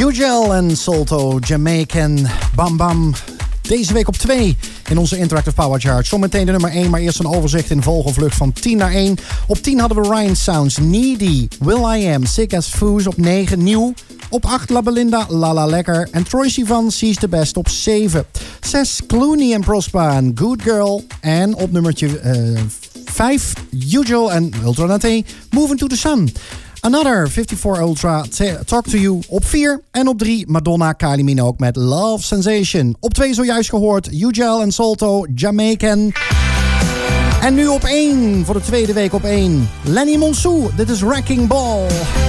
Ugel en Salto, Jamaican, Bam Bam. Deze week op 2 in onze Interactive Power Chart. Zometeen de nummer 1, maar eerst een overzicht in vogelvlucht van 10 naar 1. Op 10 hadden we Ryan Sounds, Needy, Will I Am, Sick as Foos op 9, nieuw. Op 8 La Belinda, Lala Lekker. En Troye Sivan, She's the Best op 7. 6 Clooney en Prospa en Good Girl. En op nummertje 5 Ugel en Ultra Naté, Moving to the Sun. Another 54 Ultra, Talk to You op 4. En op 3 Madonna, Kylie Minogue met Love Sensation. Op 2 zojuist gehoord Ugel en Salto, Jamaican. En nu op 1, voor de tweede week op 1. Lenny Monsou, dit is Wrecking Ball.